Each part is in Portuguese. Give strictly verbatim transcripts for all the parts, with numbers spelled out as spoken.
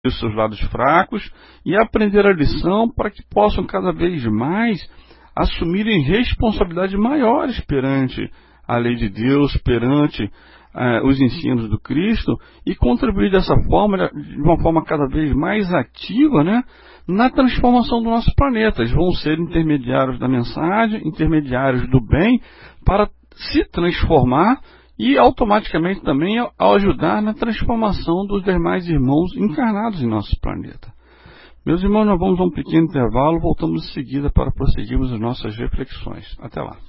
os seus lados fracos e aprender a lição para que possam cada vez mais assumirem responsabilidades maiores perante a lei de Deus, perante uh, os ensinos do Cristo e contribuir dessa forma, de uma forma cada vez mais ativa, né, na transformação do nosso planeta. Eles vão ser intermediários da mensagem, intermediários do bem, para se transformar e automaticamente também ao ajudar na transformação dos demais irmãos encarnados em nosso planeta. Meus irmãos, nós vamos a um pequeno intervalo, voltamos em seguida para prosseguirmos as nossas reflexões. Até lá.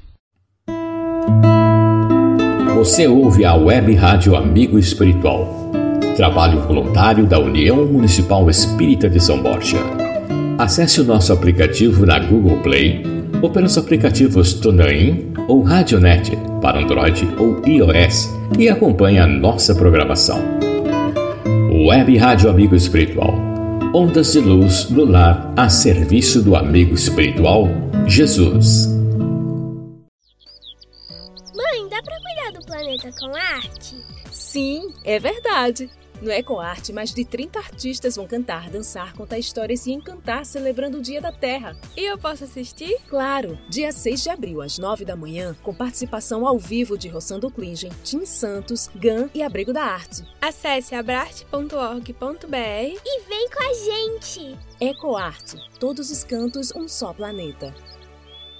Você ouve a Web Rádio Amigo Espiritual, trabalho voluntário da União Municipal Espírita de São Borja. Acesse o nosso aplicativo na Google Play ou pelos aplicativos TuneIn ou Radionet para Android ou iOS e acompanhe a nossa programação. Web Rádio Amigo Espiritual, ondas de luz do lar a serviço do amigo espiritual Jesus. Mãe, dá pra cuidar do planeta com arte? Sim, é verdade. No EcoArte, mais de trinta artistas vão cantar, dançar, contar histórias e encantar celebrando o Dia da Terra. E eu posso assistir? Claro! Dia seis de abril, às nove da manhã, com participação ao vivo de Rossando Klingen, Tim Santos, Gan e Abrigo da Arte. Acesse abrarte ponto org ponto br e vem com a gente! EcoArte, todos os cantos, um só planeta.